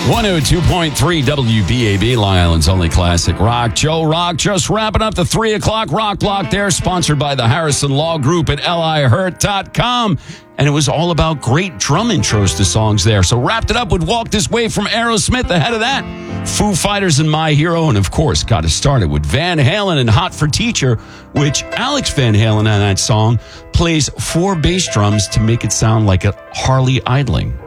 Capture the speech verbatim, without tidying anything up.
one oh two point three W B A B, Long Island's only classic rock. Joe Rock just wrapping up the three o'clock rock block there, sponsored by the Harrison Law Group at L I Hurt dot com. And it was all about great drum intros to songs there. So wrapped it up with Walk This Way from Aerosmith. Ahead of that, Foo Fighters and My Hero. And of course, got to start it with Van Halen and Hot for Teacher, which Alex Van Halen on that song plays four bass drums to make it sound like a Harley idling.